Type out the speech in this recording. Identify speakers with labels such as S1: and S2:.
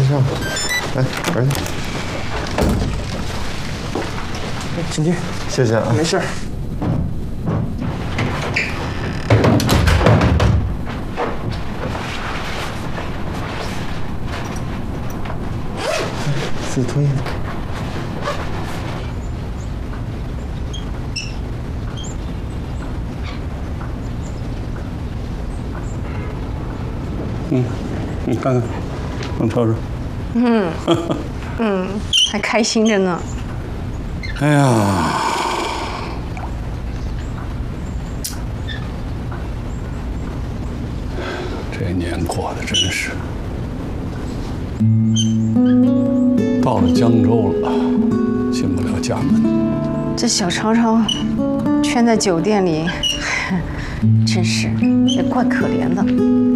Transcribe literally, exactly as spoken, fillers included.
S1: 上，来，儿子，
S2: 请进。
S1: 谢谢啊。
S2: 没事。
S1: 自己脱衣服。
S3: 嗯，你看看，能瞅瞅。
S4: 嗯嗯，还开心着呢。
S3: 哎呀，这年过得真是。到了江州了，进不了家门。
S4: 这小超超圈在酒店里，真是也怪可怜的。